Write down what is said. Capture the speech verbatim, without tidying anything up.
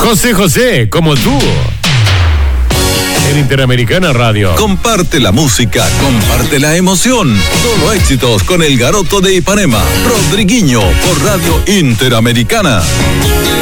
José José, como tú. En Interamericana Radio. Comparte la música, comparte la emoción. Solo éxitos con el Garoto de Ipanema. Rodriguinho por Radio Interamericana.